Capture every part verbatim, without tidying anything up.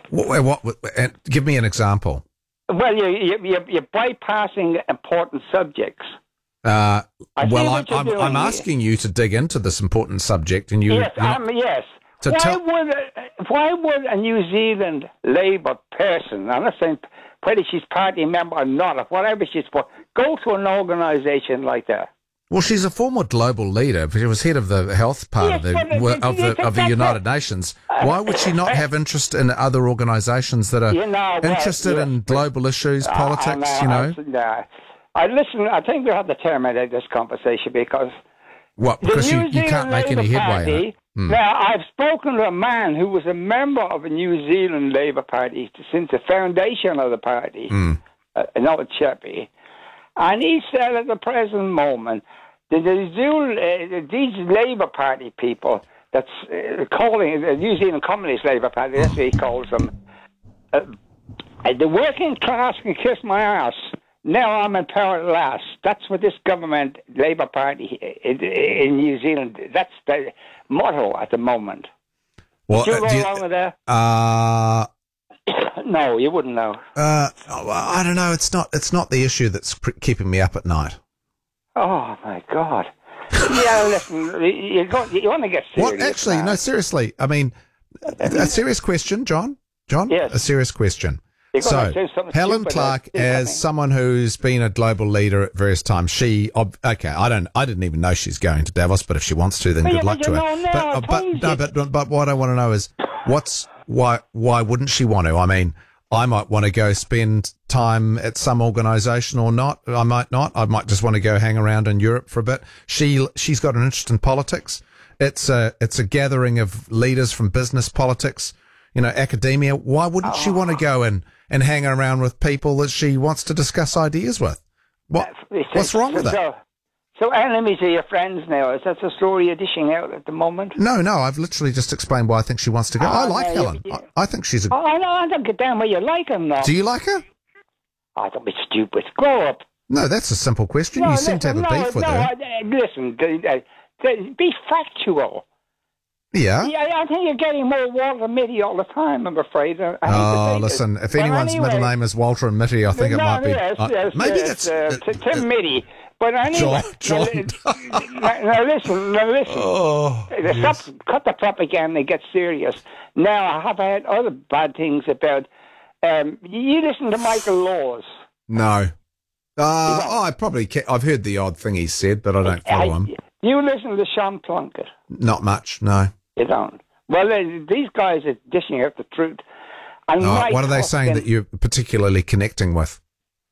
What, what, what, uh, give me an example. Well, you, you, you're, you're bypassing important subjects. Uh, I see well, I'm, what you're I'm, doing I'm here. asking you to dig into this important subject, and you. Yes, you're not- um, yes. to Why tell- would a, why would a New Zealand Labour person, I'm not saying whether she's party member or not, or whatever she's for, go to an organisation like that? Well, she's a former global leader. She was head of the health part Yes, of the but it- wo- it- of the it- of the that- United that- Nations. Why would she not have interest in other organisations that are You know, well, interested yes, in global issues, I- politics? I, you know, I, I, I listen. I think we have to terminate this conversation because what? the Because you, New you Zealand can't make Labour any headway in Party. it. Hmm. Now, I've spoken to a man who was a member of a New Zealand Labour Party since the foundation of the party, Hmm. uh, an old chappie, and he said at the present moment that the Zoo, uh, these Labour Party people that's uh, calling the New Zealand Communist Labour Party, that's what he calls them, uh, the working class can kiss my ass. Now I'm in power at last. That's what this government, Labour Party in, in New Zealand, that's the motto at the moment. Well, Do you uh, go do you- along with that? uh, No, you wouldn't know. uh, oh, I don't know. It's not. It's not the issue that's pr- keeping me up at night. Oh, my God. Yeah, listen, you, go, you want to get serious. What? Actually, man. no. Seriously. I mean, a serious question, John. John. Yes. A serious question. You're gonna So, say something Helen stupid, Clark, uh, as coming. someone who's been a global leader at various times, she ob- okay. I don't. I didn't even know she's going to Davos, but if she wants to, then Well, good yeah, luck but to you her. know now, but I uh, but told no, you. but but what I want to know is what's why why wouldn't she want to? I mean, I might want to go spend time at some organisation or not. I might not. I might just want to go hang around in Europe for a bit. She she's got an interest in politics. It's a it's a gathering of leaders from business, politics, you know, academia. Why wouldn't she want to go and, and hang around with people that she wants to discuss ideas with? What what's wrong with so, that? So enemies are your friends now. Is that the story you're dishing out at the moment? No, no. I've literally just explained why I think she wants to go. I Oh, like no, Helen. you- you- I, I think she's a. Oh, I know. I don't get down where you like him now. Do you like her? Oh, don't be stupid. Grow up. No, that's a simple question. you seem to have a no, beef with no, her. I- listen, d- d- d- be factual. Yeah. Yeah, I think you're getting more Walter Mitty all the time, I'm afraid. I hate to Oh, say listen, this. if But anyone's anyway, middle name is Walter and Mitty, I think it no, might be. Yes, uh, yes, maybe yes, that's. uh, T- Tim Mitty. But anyway, John. now, now, now listen, now listen. Oh, Uh, Stop, cut the propaganda and get serious. Now, I have had other bad things about. Um, you listen to Michael Laws. no. Uh, oh, I probably ca- I've heard the odd thing he said, but I don't follow I- him. You listen to Sean Plunkett. Not much, no. You don't. Well, they, these guys are dishing out the truth. And Oh, Mike what are they saying Hoskin- that you're particularly connecting with?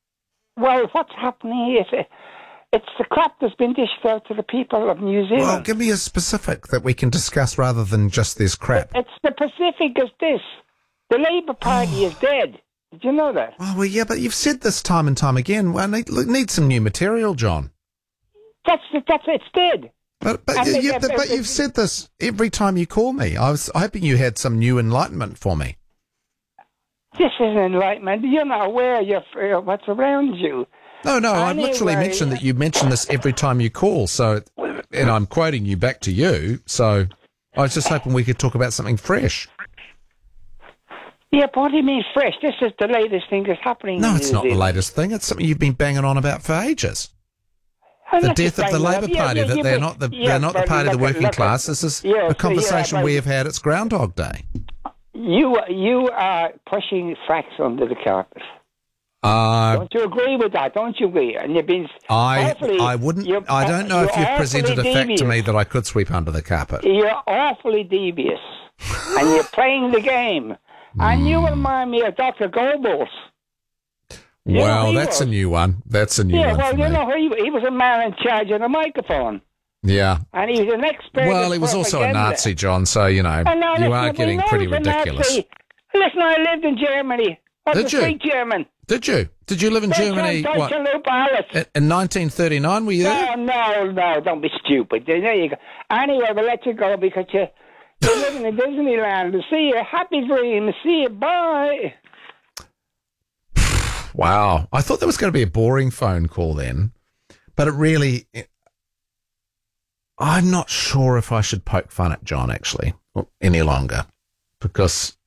Well, what's happening is uh, it's the crap that's been dished out to the people of New Zealand. Well, give me a specific that we can discuss rather than just this crap. It's the Pacific as this. The Labour Party is dead. Did you know that? Oh, well, yeah, but you've said this time and time again. Well, I need, need some new material, John. That's that's it's dead. But but, And you, the- you- the- but the- you've said this every time you call me. I was hoping you had some new enlightenment for me. This is enlightenment. You're not aware of your, uh, what's around you. No, no, I've literally Anyway. mentioned that you mention this every time you call. So, and I'm quoting you back to you. So, I was just hoping we could talk about something fresh. Yeah, but what do you mean fresh? This is the latest thing that's happening. No, in it's New not the Zealand. latest thing. It's something you've been banging on about for ages. I'm The not death of the saying that. Labour Yeah, Party. yeah, That yeah, they're but- not the yeah, they're not the but party of the look at- working look at- class. This is Yeah, a so, conversation yeah, but- we have had. It's Groundhog Day. You you are pushing facts under the carpet. Uh, Don't you agree with that? Don't you agree? And you've been I awfully, I wouldn't. you're- I don't know if you're you've presented a awfully fact to me devious. that I could sweep under the carpet. You're awfully devious, and you're playing the game. And you remind me of Doctor Goebbels. You know Well, who he that's a was? new one. That's a new Yeah, one well, for you me. know, he, he was a man in charge of the microphone, Yeah. and he was an expert. Well, at he was also a propaganda. Nazi, John. So you know, And now, you listen, are we getting know pretty he's a ridiculous. Nazi. Listen, I lived in Germany. I was Did a you? street German. Did you? Did you live in Germany? Deutschland, What? Deutschland, Paris. In in nineteen thirty-nine, were you there? No, no, no, don't be stupid. There you go. Anyway, we'll let you go because you, you're living in Disneyland. See you. Happy dreams. See you. Bye. Wow. I thought there was going to be a boring phone call then, but it really. I'm not sure if I should poke fun at John actually any longer, because